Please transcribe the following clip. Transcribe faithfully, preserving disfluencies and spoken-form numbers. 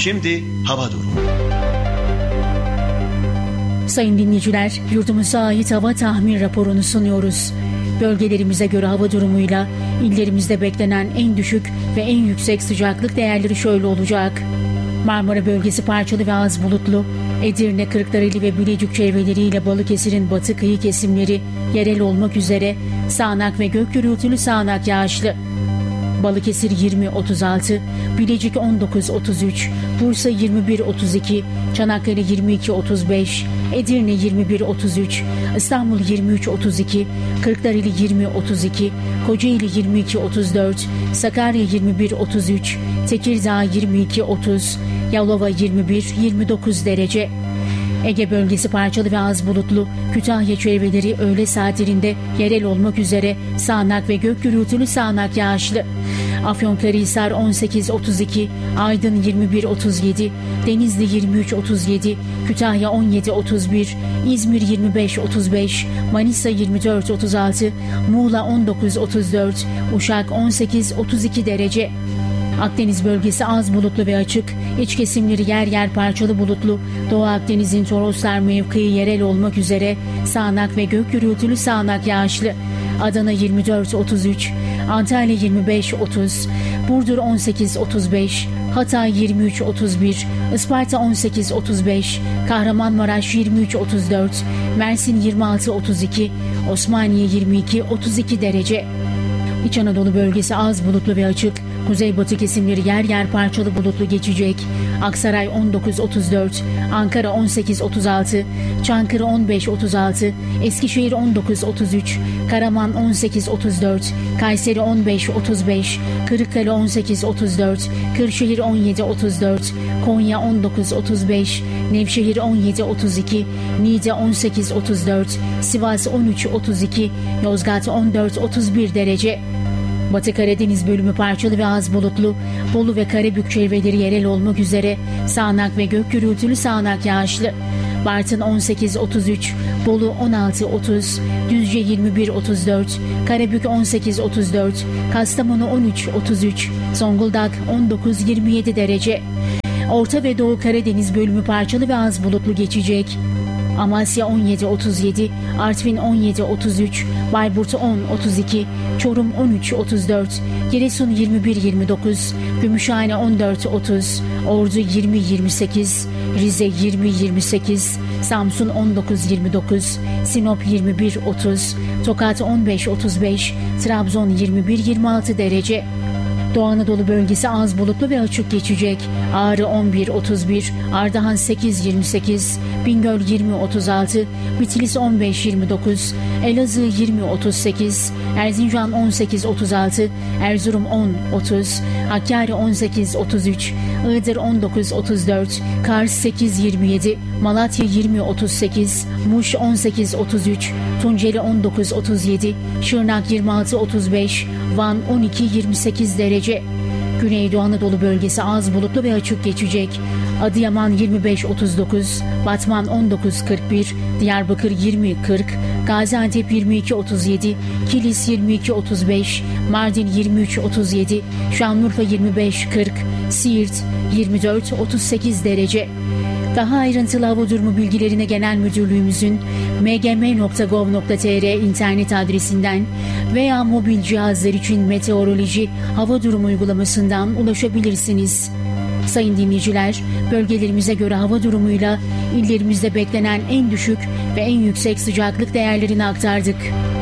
Şimdi hava durumu. Sayın dinleyiciler, yurdumuza ait hava tahmin raporunu sunuyoruz. Bölgelerimize göre hava durumuyla illerimizde beklenen en düşük ve en yüksek sıcaklık değerleri şöyle olacak. Marmara bölgesi parçalı ve az bulutlu. Edirne, Kırklareli ve Bilecik çevreleriyle Balıkesir'in batı kıyı kesimleri yerel olmak üzere sağanak ve gök gürültülü sağanak yağışlı. Balıkesir yirmi otuz altı, Bilecik on dokuz otuz üç, Bursa yirmi bir otuz iki, Çanakkale yirmi iki otuz beş, Edirne yirmi bir otuz üç, İstanbul yirmi üç otuz iki, Kırklareli yirmi otuz iki, Kocaeli yirmi iki otuz dört, Sakarya yirmi bir otuz üç, Tekirdağ yirmi iki otuz, Yalova yirmi bir yirmi dokuz derece. Ege bölgesi parçalı ve az bulutlu. Kütahya çevreleri öğle saatlerinde yerel olmak üzere sağanak ve gök gürültülü sağanak yağışlı. Afyonkarahisar on sekiz otuz iki, Aydın yirmi bir otuz yedi, Denizli yirmi üç otuz yedi, Kütahya on yedi otuz bir, İzmir yirmi beş otuz beş, Manisa yirmi dört otuz altı, Muğla on dokuz otuz dört, Uşak on sekiz otuz iki derece. Akdeniz bölgesi az bulutlu ve açık. İç kesimleri yer yer parçalı bulutlu. Doğu Akdeniz'in Toroslar mevkii yerel olmak üzere sağanak ve gök gürültülü sağanak yağışlı. Adana yirmi dört otuz üç, Antalya yirmi beş otuz, Burdur on sekiz otuz beş, Hatay yirmi üç otuz bir, Isparta on sekiz otuz beş, Kahramanmaraş yirmi üç otuz dört, Mersin yirmi altı otuz iki, Osmaniye yirmi iki otuz iki derece. İç Anadolu bölgesi az bulutlu ve açık. Kuzeybatı kesimleri yer yer parçalı bulutlu geçecek. Aksaray on dokuz otuz dört, Ankara on sekiz otuz altı, Çankırı on beş otuz altı, Eskişehir on dokuz otuz üç, Karaman on sekiz otuz dört, Kayseri on beş otuz beş, Kırıkkale on sekiz otuz dört, Kırşehir on yedi otuz dört, Konya on dokuz otuz beş, Nevşehir on yedi otuz iki, Niğde on sekiz otuz dört, Sivas on üç otuz iki, Yozgat on dört otuz bir derece. Batı Karadeniz bölümü parçalı ve az bulutlu. Bolu ve Karabük çevreleri yerel olmak üzere sağanak ve gök gürültülü sağanak yağışlı. Bartın on sekiz otuz üç, Bolu on altı otuz, Düzce yirmi bir otuz dört, Karabük on sekiz otuz dört, Kastamonu on üç otuz üç, Zonguldak on dokuz yirmi yedi derece. Orta ve Doğu Karadeniz bölümü parçalı ve az bulutlu geçecek. Amasya on yedi otuz yedi, Artvin on yedi otuz üç, Bayburt on otuz iki, Çorum on üç otuz dört, Giresun yirmi bir yirmi dokuz, Gümüşhane on dört otuz, Ordu yirmi yirmi sekiz, Rize yirmi yirmi sekiz, Samsun on dokuz yirmi dokuz, Sinop yirmi bir otuz, Tokat on beş otuz beş, Trabzon yirmi bir yirmi altı derece. Doğu Anadolu bölgesi az bulutlu ve açık geçecek. Ağrı on bir otuz bir, Ardahan sekiz yirmi sekiz, Bingöl yirmi otuz altı, Bitlis on beş yirmi dokuz, Elazığ yirmi otuz sekiz, Erzincan on sekiz otuz altı, Erzurum on otuz, Hakkari on sekiz otuz üç, Iğdır on dokuz otuz dört, Kars sekiz yirmi yedi, Malatya yirmi otuz sekiz, Muş on sekiz otuz üç, Tunceli on dokuz otuz yedi, Şırnak yirmi altı otuz beş, Van on iki yirmi sekiz derece. Güneydoğu Anadolu bölgesi az bulutlu ve açık geçecek. Adıyaman yirmi beş otuz dokuz, Batman on dokuz kırk bir, Diyarbakır yirmi kırk, Gaziantep yirmi iki otuz yedi, Kilis yirmi iki otuz beş, Mardin yirmi üç otuz yedi, Şanlıurfa yirmi beş kırk, Siirt yirmi dört otuz sekiz derece. Daha ayrıntılı hava durumu bilgilerine Genel Müdürlüğümüzün m g m nokta gov nokta t r internet adresinden veya mobil cihazlar için meteoroloji hava durumu uygulamasından ulaşabilirsiniz. Sayın dinleyiciler, bölgelerimize göre hava durumuyla illerimizde beklenen en düşük ve en yüksek sıcaklık değerlerini aktardık.